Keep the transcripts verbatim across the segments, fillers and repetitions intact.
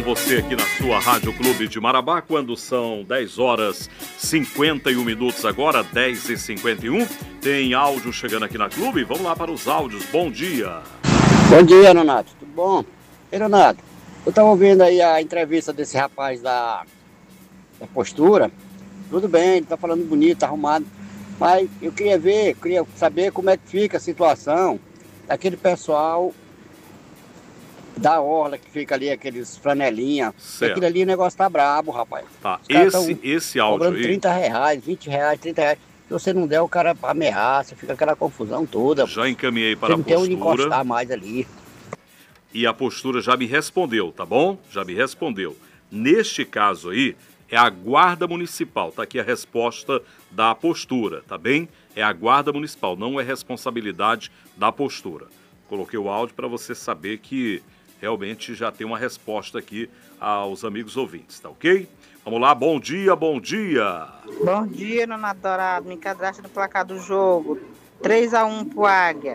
Você aqui na sua Rádio Clube de Marabá, quando são dez horas e cinquenta e um minutos agora, dez e cinquenta e um. Tem áudio chegando aqui na Clube, vamos lá para os áudios. Bom dia. Bom dia, Nonato, tudo bom? Ei, Nonato, eu estava ouvindo aí a entrevista desse rapaz da, da postura. Tudo bem, ele tá falando bonito, arrumado, mas eu queria ver, queria saber como é que fica a situação daquele pessoal da orla que fica ali, aqueles flanelinha. Aquilo ali, o negócio tá brabo, rapaz. Tá, esse, esse áudio cobrando aí... trinta reais, vinte reais, trinta reais. Se você não der, o cara ameaça, fica aquela confusão toda. Já encaminhei para a postura. Você não tem onde encostar mais ali. E a postura já me respondeu, tá bom? Já me respondeu. Neste caso aí, é a Guarda Municipal. Tá aqui a resposta da postura, tá bem? É a Guarda Municipal, não é responsabilidade da postura. Coloquei o áudio para você saber que realmente já tem uma resposta aqui aos amigos ouvintes, tá ok? Vamos lá, bom dia, bom dia! Bom dia, Nonato Dourado. Me cadastra no placar do jogo. três a um pro Águia.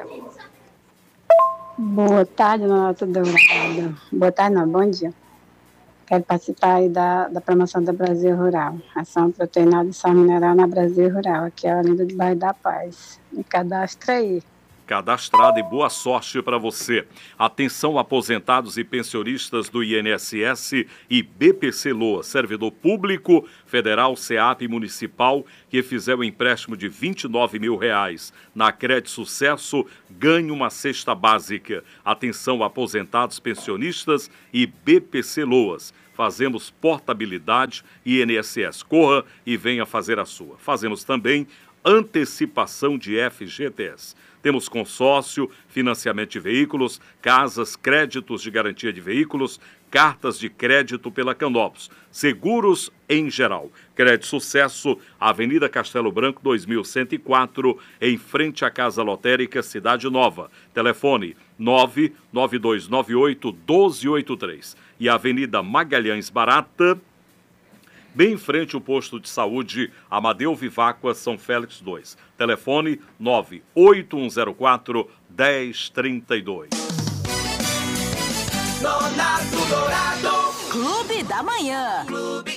Boa tarde, Nonato Dourado. Boa tarde, não, bom dia. Quero participar aí da, da promoção da Brasil Rural. Ação proteinada de sal mineral na Brasil Rural. Aqui é a Olinda do Bairro da Paz. Me cadastra aí. Cadastrada e boa sorte para você. Atenção, aposentados e pensionistas do I N S S e B P C Loa, servidor público, federal, SEAP municipal, que fizer o empréstimo de vinte e nove mil reais na Crédito Sucesso, ganhe uma cesta básica. Atenção, aposentados, pensionistas e B P C Loas. Fazemos portabilidade I N S S. Corra e venha fazer a sua. Fazemos também antecipação de F G T S. Temos consórcio, financiamento de veículos, casas, créditos de garantia de veículos, cartas de crédito pela Canopus, seguros em geral. Crédito Sucesso, Avenida Castelo Branco, dois mil cento e quatro, em frente à Casa Lotérica, Cidade Nova. Telefone nove nove dois nove oito um dois oito três. E Avenida Magalhães Barata, bem em frente ao posto de saúde Amadeu Viváqua, São Félix dois. Telefone nove oito um zero quatro um zero três dois. Nonato Dourado. Clube da Manhã. Clube